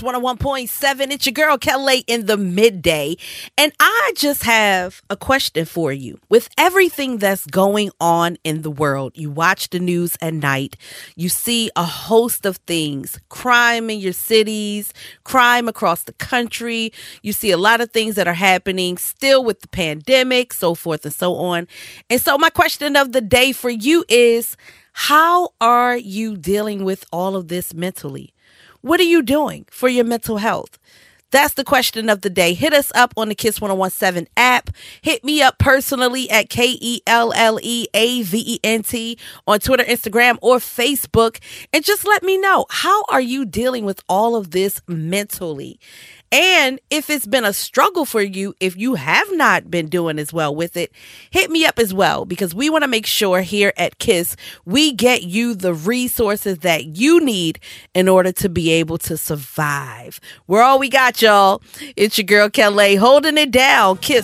101.7. It's your girl Kelly in the midday. And I just have a question for you. With everything that's going on in the world, you watch the news at night, you see a host of things, crime in your cities, crime across the country. You see a lot of things that are happening still with the pandemic, so forth and so on. And so my question of the day for you is, how are you dealing with all of this mentally? What are you doing for your mental health? That's the question of the day. Hit us up on the Kiss 101.7 app. Hit me up personally at KELLEAVENT on Twitter, Instagram, or Facebook. And just let me know, how are you dealing with all of this mentally? And if it's been a struggle for you, if you have not been doing as well with it, hit me up as well, because we want to make sure here at KISS, we get you the resources that you need in order to be able to survive. We're all we got, y'all. It's your girl Kelly holding it down. KISS